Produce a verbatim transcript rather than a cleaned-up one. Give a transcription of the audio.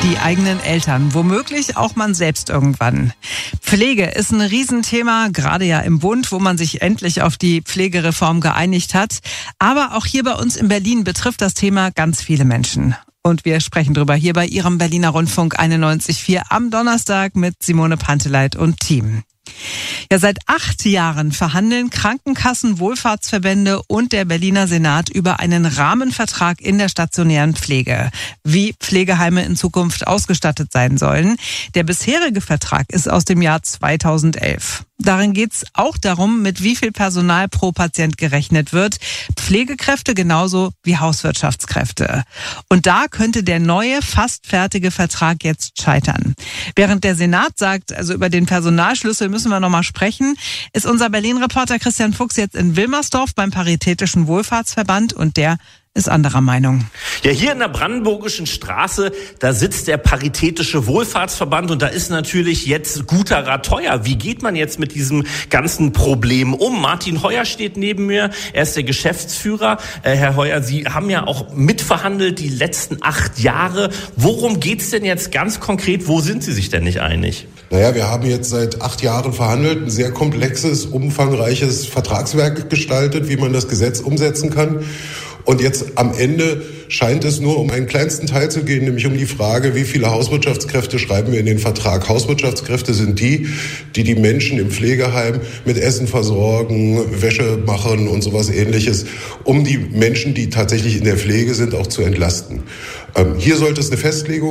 Die eigenen Eltern, womöglich auch man selbst irgendwann. Pflege ist ein Riesenthema, gerade ja im Bund, wo man sich endlich auf die Pflegereform geeinigt hat. Aber auch hier bei uns in Berlin betrifft das Thema ganz viele Menschen. Und wir sprechen drüber hier bei Ihrem Berliner Rundfunk einundneunzig Komma vier am Donnerstag mit Simone Panteleit und Team. Ja, seit acht Jahren verhandeln Krankenkassen, Wohlfahrtsverbände und der Berliner Senat über einen Rahmenvertrag in der stationären Pflege, wie Pflegeheime in Zukunft ausgestattet sein sollen. Der bisherige Vertrag ist aus dem Jahr zweitausendelf. Darin geht's auch darum, mit wie viel Personal pro Patient gerechnet wird. Pflegekräfte genauso wie Hauswirtschaftskräfte. Und da könnte der neue, fast fertige Vertrag jetzt scheitern. Während der Senat sagt, also über den Personalschlüssel müssen wir noch mal sprechen, ist unser Berlin-Reporter Christian Fuchs jetzt in Wilmersdorf beim Paritätischen Wohlfahrtsverband und der ist anderer Meinung. Ja, hier in der Brandenburgischen Straße, da sitzt der Paritätische Wohlfahrtsverband und da ist natürlich jetzt guter Rat teuer. Wie geht man jetzt mit diesem ganzen Problem um? Martin Heuer steht neben mir, er ist der Geschäftsführer. Äh, Herr Heuer, Sie haben ja auch mitverhandelt die letzten acht Jahre. Worum geht's denn jetzt ganz konkret? Wo sind Sie sich denn nicht einig? Naja, wir haben jetzt seit acht Jahren verhandelt, ein sehr komplexes, umfangreiches Vertragswerk gestaltet, wie man das Gesetz umsetzen kann. Und jetzt am Ende scheint es nur um einen kleinsten Teil zu gehen, nämlich um die Frage, wie viele Hauswirtschaftskräfte schreiben wir in den Vertrag. Hauswirtschaftskräfte sind die, die die Menschen im Pflegeheim mit Essen versorgen, Wäsche machen und sowas Ähnliches, um die Menschen, die tatsächlich in der Pflege sind, auch zu entlasten. Ähm, hier sollte es eine Festlegung